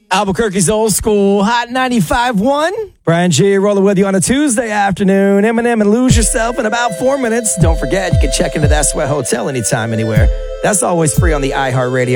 Albuquerque's old school Hot 95.1. Brian G. rolling with you on a Tuesday afternoon. Eminem and Lose Yourself in about 4 minutes. Don't forget, you can check into that Sweat Hotel anytime, anywhere. That's always free on the iHeartRadio